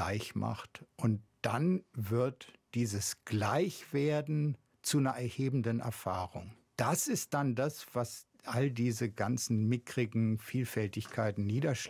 gleich macht. Und dann wird dieses Gleichwerden zu einer erhebenden Erfahrung. Das ist dann das, was all diese ganzen mickrigen Vielfältigkeiten niederschlägt.